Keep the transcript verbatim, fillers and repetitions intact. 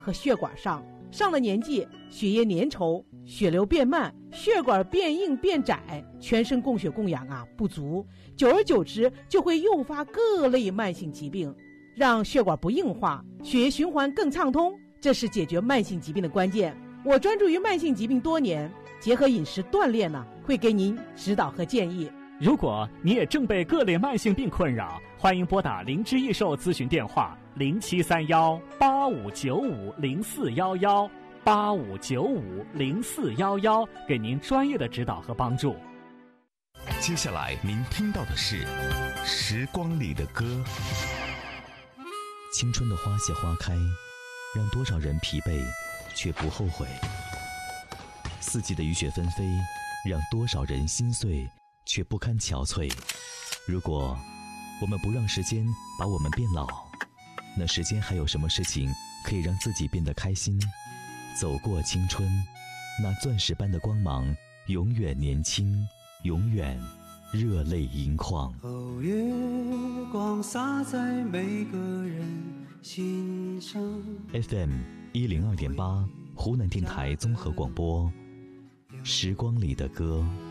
和血管上。上了年纪，血液粘稠，血流变慢，血管变硬变窄，全身供血供氧啊不足，久而久之就会诱发各类慢性疾病，让血管不硬化，血液循环更畅通，这是解决慢性疾病的关键。我专注于慢性疾病多年，结合饮食锻炼呢，会给您指导和建议。 如果你也正被各类慢性病困扰，欢迎拨打灵芝益寿咨询电话零七三幺八五九五零四幺幺八五九五零四幺幺，给您专业的指导和帮助。 接下来您听到的是《时光里的歌》。 青春的花谢花开，让多少人疲惫却不后悔；四季的雨雪纷飞，让多少人心碎却不堪憔悴。如果我们不让时间把我们变老，那时间还有什么事情可以让自己变得开心？走过青春，那钻石般的光芒，永远年轻，永远热泪盈眶。 哦，月光洒在每个人心上。 F M 一零二点八，湖南电台综合广播，时光里的歌。